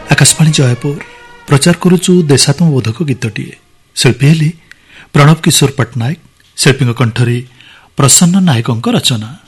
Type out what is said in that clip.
आकाशवाणी जयपुर प्रचार करुचु देशात्मबोधक गीतटीए। शिल्पी हेले प्रणव किशोर पट्टनायक, शिल्पी कंठरी प्रसन्न नायकों रचना।